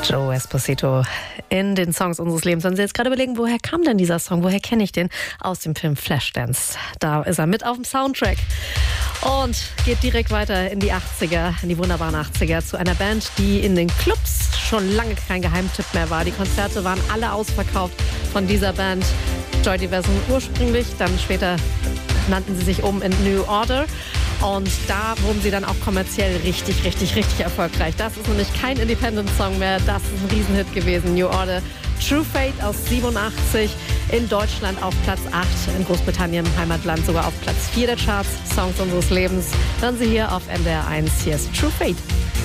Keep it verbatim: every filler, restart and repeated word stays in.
Joe Esposito in den Songs unseres Lebens. Wenn Sie jetzt gerade überlegen, woher kam denn dieser Song? Woher kenne ich den? Aus dem Film Flashdance. Da ist er mit auf dem Soundtrack. Und geht direkt weiter in die achtziger, in die wunderbaren achtziger, zu einer Band, die in den Clubs schon lange kein Geheimtipp mehr war. Die Konzerte waren alle ausverkauft von dieser Band. Joy Division ursprünglich, dann später nannten sie sich um in New Order. Und da wurden sie dann auch kommerziell richtig, richtig, richtig erfolgreich. Das ist nämlich kein Independent-Song mehr. Das ist ein Riesenhit gewesen. New Order, True Fate aus siebenundachtzig. In Deutschland auf Platz acht. In Großbritannien, Heimatland, sogar auf Platz vier der Charts. Songs unseres Lebens. Hören Sie hier auf N D R eins. Hier ist True Fate.